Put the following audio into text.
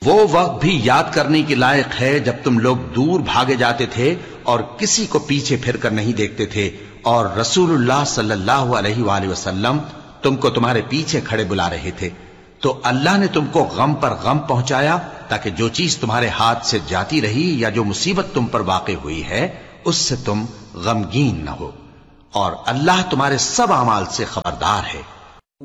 वो वक्त भी याद करने के लायक है जब तुम लोग दूर भागे जाते थे और किसी को पीछे फिरकर नहीं देखते थे, और रसूलुल्लाह सल्लल्लाहु अलैहि वसल्लम तुमको तुम्हारे पीछे खड़े बुला रहे थे। तो अल्लाह ने तुमको गम पर गम पहुंचाया, ताकि जो चीज तुम्हारे हाथ से जाती रही या जो मुसीबत तुम पर वाक़ई हुई है उससे तुम गमगीन न हो। और अल्लाह तुम्हारे सब अमाल से खबरदार है।